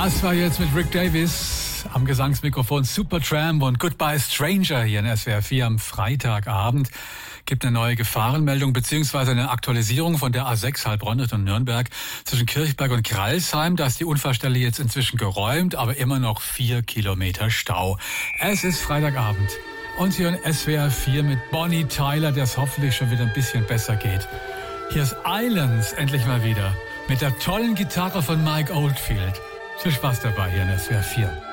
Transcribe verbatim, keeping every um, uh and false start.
Das war jetzt mit Rick Davies am Gesangsmikrofon Supertramp und Goodbye Stranger hier in S W R vier am Freitagabend. Gibt eine neue Gefahrenmeldung bzw. eine Aktualisierung von der A sechs Heilbronn Richtung Nürnberg zwischen Kirchberg und Greilsheim. Da ist die Unfallstelle jetzt inzwischen geräumt, aber immer noch vier Kilometer Stau. Es ist Freitagabend und hier in S W R vier mit Bonnie Tyler, der es hoffentlich schon wieder ein bisschen besser geht. Hier ist Islands endlich mal wieder mit der tollen Gitarre von Mike Oldfield. Viel Spaß dabei hier in S W R vier.